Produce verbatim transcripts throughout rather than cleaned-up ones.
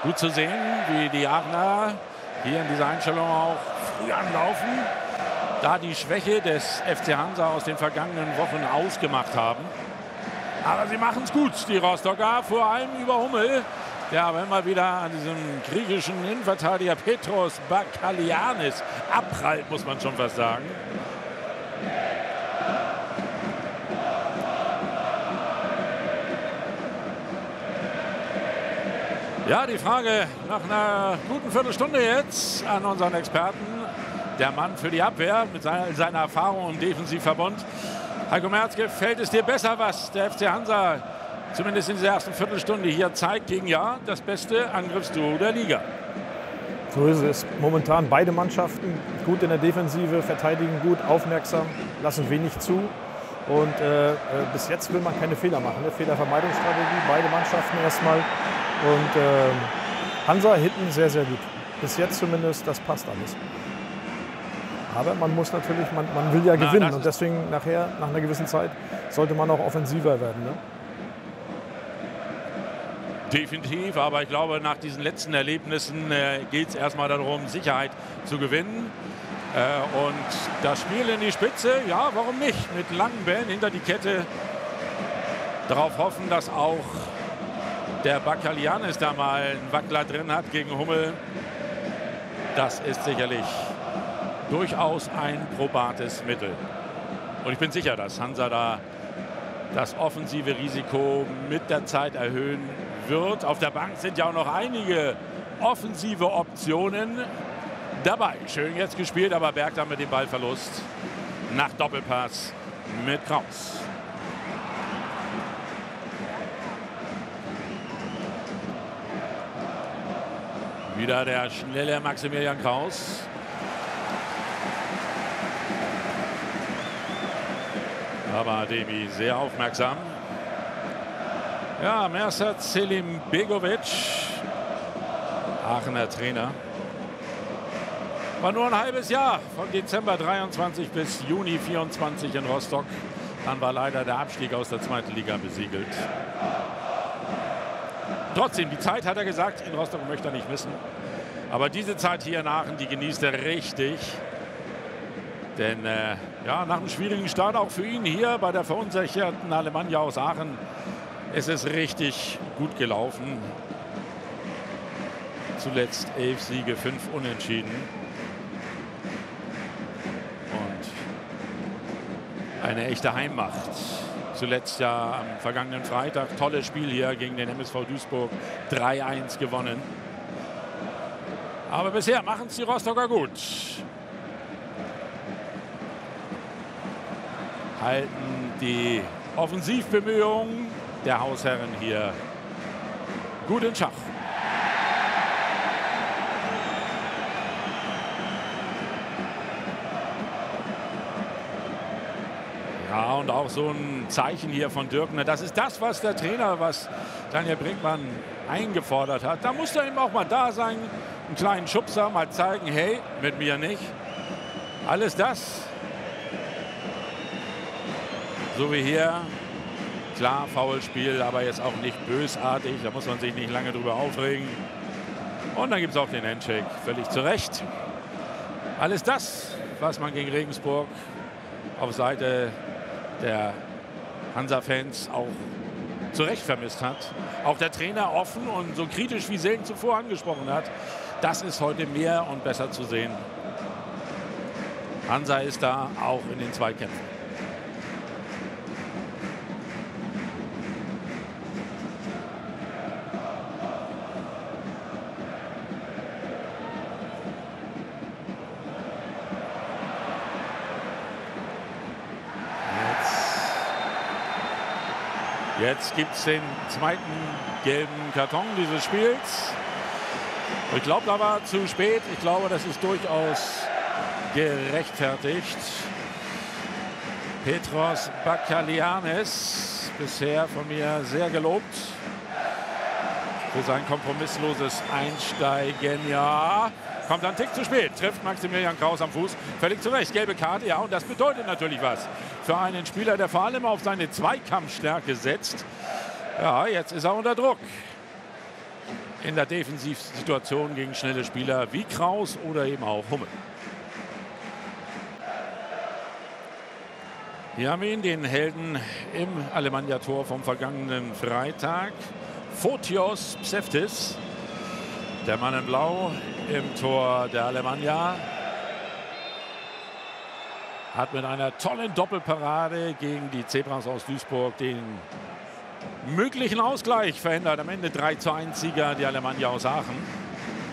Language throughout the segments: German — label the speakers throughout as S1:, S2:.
S1: Gut zu sehen, wie die Aachener hier in dieser Einstellung auch früh anlaufen, da die Schwäche des F C Hansa aus den vergangenen Wochen ausgemacht haben. Aber sie machen es gut, die Rostocker, vor allem über Hummel, der aber immer wieder an diesem griechischen Innenverteidiger Petros Bakalianis abprallt, muss man schon fast sagen. Ja, die Frage nach einer guten Viertelstunde jetzt an unseren Experten. Der Mann für die Abwehr mit seiner, seiner Erfahrung im Defensivverbund. Heiko Merz, gefällt es dir besser, was der F C Hansa zumindest in dieser ersten Viertelstunde hier zeigt gegen ja das beste Angriffsduo der Liga?
S2: So ist es. Momentan beide Mannschaften gut in der Defensive, verteidigen gut, aufmerksam, lassen wenig zu. Und äh, äh, bis jetzt will man keine Fehler machen. Ne? Fehlervermeidungsstrategie, beide Mannschaften erstmal. Und äh, Hansa hinten sehr, sehr gut. Bis jetzt zumindest, das passt alles. Aber man muss natürlich, man, man will ja gewinnen. Na, und deswegen nachher, nach einer gewissen Zeit, sollte man auch offensiver werden. Ne?
S1: Definitiv, aber ich glaube, nach diesen letzten Erlebnissen äh, geht es erstmal darum, Sicherheit zu gewinnen. Äh, und das Spiel in die Spitze, ja, warum nicht? Mit langen Bällen hinter die Kette. Darauf hoffen, dass auch der Bakalianis da mal einen Wackler drin hat gegen Hummel. Das ist sicherlich durchaus ein probates Mittel. Und ich bin sicher, dass Hansa da das offensive Risiko mit der Zeit erhöhen wird. Auf der Bank sind ja auch noch einige offensive Optionen dabei. Schön jetzt gespielt, aber Berg dann mit dem Ballverlust nach Doppelpass mit Kraus. Wieder der schnelle Maximilian Kraus. Aber Ademi sehr aufmerksam. Ja, Mersat Selimbegovic, Aachener Trainer. War nur ein halbes Jahr, von Dezember dreiundzwanzig bis Juni vierundzwanzig in Rostock. Dann war leider der Abstieg aus der zweiten Liga besiegelt. Trotzdem, die Zeit, hat er gesagt, in Rostock möchte er nicht missen. Aber diese Zeit hier in Aachen, die genießt er richtig. Denn äh, ja, nach einem schwierigen Start auch für ihn hier bei der verunsicherten Alemannia aus Aachen ist es richtig gut gelaufen. Zuletzt elf Siege, fünf Unentschieden. Und eine echte Heimmacht. Zuletzt ja am vergangenen Freitag, tolles Spiel hier gegen den M S V Duisburg, drei eins gewonnen. Aber bisher machen es die Rostocker gut. Halten die Offensivbemühungen der Hausherren hier gut in Schach. Ja, und auch so ein Zeichen hier von Dürkner. Das ist das, was der Trainer, was Daniel Brinkmann eingefordert hat. Da muss er eben auch mal da sein, einen kleinen Schubser, mal zeigen, hey, mit mir nicht. Alles das. So wie hier. Klar, Foulspiel, aber jetzt auch nicht bösartig. Da muss man sich nicht lange drüber aufregen. Und dann gibt es auch den Handshake. Völlig zu Recht. Alles das, was man gegen Regensburg auf Seite der Hansa-Fans auch zu Recht vermisst hat. Auch der Trainer offen und so kritisch wie selten zuvor angesprochen hat. Das ist heute mehr und besser zu sehen. Hansa ist da auch in den Zweikämpfen. Jetzt gibt es den zweiten gelben Karton dieses Spiels. Ich glaube, da war zu spät. Ich glaube, das ist durchaus gerechtfertigt. Petros Bakalianis, bisher von mir sehr gelobt für sein kompromissloses Einsteigen. Ja, kommt dann einen Tick zu spät, trifft Maximilian Kraus am Fuß. Völlig zu Recht, gelbe Karte, ja, und das bedeutet natürlich was für einen Spieler, der vor allem auf seine Zweikampfstärke setzt. Ja, jetzt ist er unter Druck. in der Defensivsituation gegen schnelle Spieler wie Kraus oder eben auch Hummel. Hier haben wir ihn, den Helden im Alemannia-Tor vom vergangenen Freitag. Fotios Pseftis, der Mann in Blau im Tor der Alemannia, hat mit einer tollen Doppelparade gegen die Zebras aus Duisburg den möglichen Ausgleich verhindert. Am Ende drei zu eins Sieger die Alemannia aus Aachen.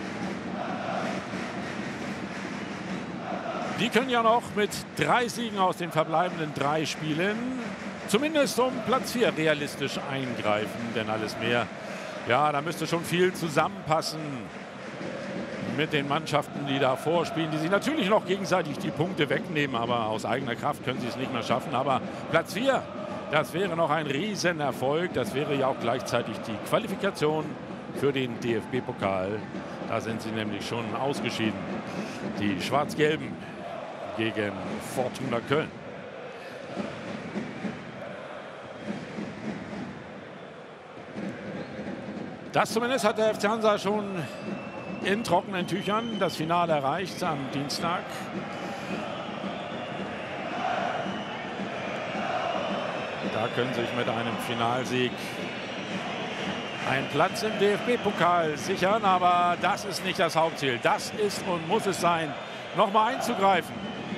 S1: Die können ja noch mit drei Siegen aus den verbleibenden drei Spielen zumindest um Platz vier realistisch eingreifen. Denn alles mehr, ja, da müsste schon viel zusammenpassen mit den Mannschaften, die da vorspielen, die sich natürlich noch gegenseitig die Punkte wegnehmen, aber aus eigener Kraft können sie es nicht mehr schaffen. Aber Platz vier, das wäre noch ein Riesenerfolg. Das wäre ja auch gleichzeitig die Qualifikation für den D F B-Pokal. Da sind sie nämlich schon ausgeschieden. Die Schwarz-Gelben gegen Fortuna Köln. Das zumindest hat der F C Hansa schon in trockenen Tüchern das Finale erreicht am Dienstag. Da können sich mit einem Finalsieg einen Platz im D F B-Pokal sichern, aber das ist nicht das Hauptziel. Das ist und muss es sein, nochmal einzugreifen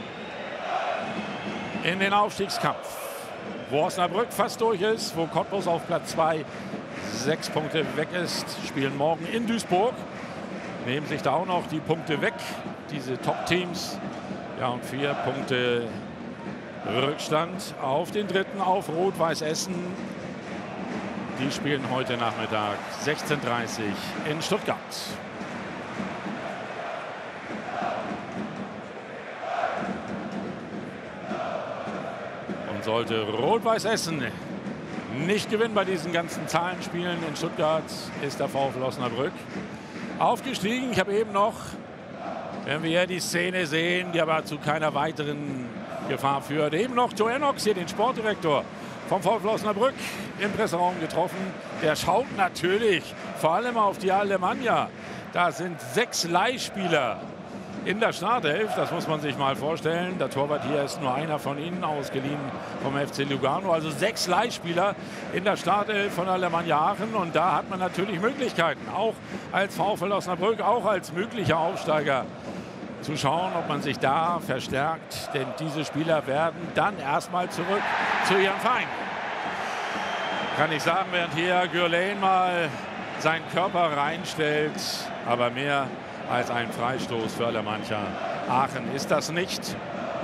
S1: in den Aufstiegskampf, wo Osnabrück fast durch ist, wo Cottbus auf Platz zwei sechs Punkte weg ist, spielen morgen in Duisburg, nehmen sich da auch noch die Punkte weg, diese Top-Teams. Ja, und vier Punkte Rückstand auf den dritten, auf Rot-Weiß Essen. Die spielen heute Nachmittag sechzehn Uhr dreißig in Stuttgart. Und sollte Rot-Weiß Essen nicht gewinnen bei diesen ganzen Zahlenspielen in Stuttgart, ist der VfL Osnabrück aufgestiegen. Ich habe eben noch, wenn wir hier die Szene sehen, die aber zu keiner weiteren Gefahr führt, eben noch Joe Enox, hier den Sportdirektor vom VfL Osnabrück, im Presseraum getroffen. Der schaut natürlich vor allem auf die Alemannia. Da sind sechs Leihspieler in der Startelf, das muss man sich mal vorstellen. Der Torwart hier ist nur einer von ihnen, ausgeliehen vom F C Lugano. Also sechs Leihspieler in der Startelf von Alemannia Aachen. Und da hat man natürlich Möglichkeiten, auch als VfL Osnabrück, auch als möglicher Aufsteiger, zu schauen, ob man sich da verstärkt. Denn diese Spieler werden dann erstmal zurück zu ihrem Verein. Kann ich sagen, während hier Gürlein mal seinen Körper reinstellt, aber mehr als ein Freistoß für Alemannia Aachen ist das nicht.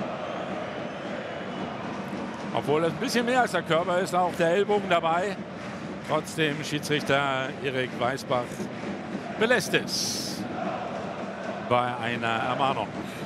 S1: Obwohl es ein bisschen mehr als der Körper ist, auch der Ellbogen dabei. Trotzdem Schiedsrichter Erik Weißbach belässt es bei einer Ermahnung.